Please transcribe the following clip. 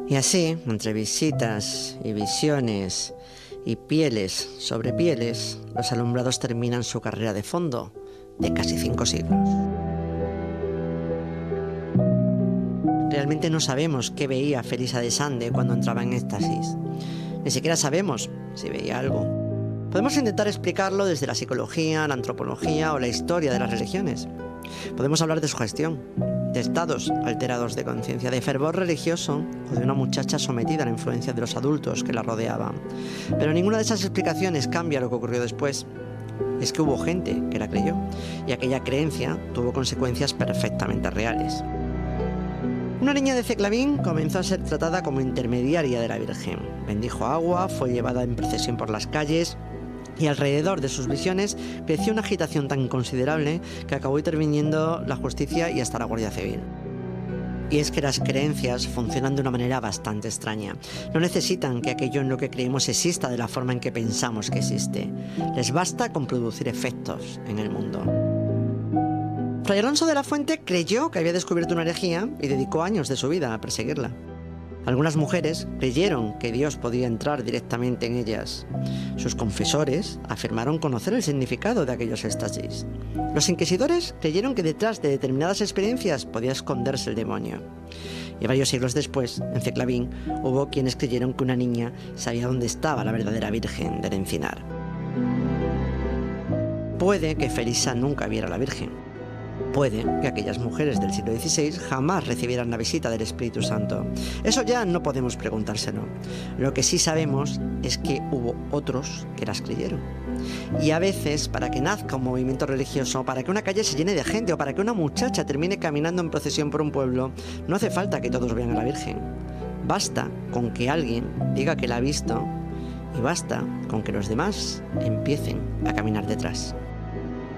Y así, entre visitas y visiones y pieles sobre pieles, los alumbrados terminan su carrera de fondo de casi 5 siglos. Realmente no sabemos qué veía Felisa de Sande cuando entraba en éxtasis. Ni siquiera sabemos si veía algo. Podemos intentar explicarlo desde la psicología, la antropología o la historia de las religiones. Podemos hablar de sugestión, de estados alterados de conciencia, de fervor religioso o de una muchacha sometida a la influencia de los adultos que la rodeaban. Pero ninguna de esas explicaciones cambia lo que ocurrió después. Es que hubo gente que la creyó y aquella creencia tuvo consecuencias perfectamente reales. Una niña de Ceclavín comenzó a ser tratada como intermediaria de la Virgen. Bendijo agua, fue llevada en procesión por las calles y alrededor de sus visiones creció una agitación tan considerable que acabó interviniendo la justicia y hasta la Guardia Civil. Y es que las creencias funcionan de una manera bastante extraña. No necesitan que aquello en lo que creemos exista de la forma en que pensamos que existe. Les basta con producir efectos en el mundo. Fray Alonso de la Fuente creyó que había descubierto una herejía y dedicó años de su vida a perseguirla. Algunas mujeres creyeron que Dios podía entrar directamente en ellas. Sus confesores afirmaron conocer el significado de aquellos éxtasis. Los inquisidores creyeron que detrás de determinadas experiencias podía esconderse el demonio. Y varios siglos después, en Ceclavín, hubo quienes creyeron que una niña sabía dónde estaba la verdadera Virgen del Encinar. Puede que Felisa nunca viera a la Virgen. Puede que aquellas mujeres del siglo XVI jamás recibieran la visita del Espíritu Santo. Eso ya no podemos preguntárselo. Lo que sí sabemos es que hubo otros que las creyeron. Y a veces, para que nazca un movimiento religioso, para que una calle se llene de gente o para que una muchacha termine caminando en procesión por un pueblo, no hace falta que todos vean a la Virgen. Basta con que alguien diga que la ha visto y basta con que los demás empiecen a caminar detrás.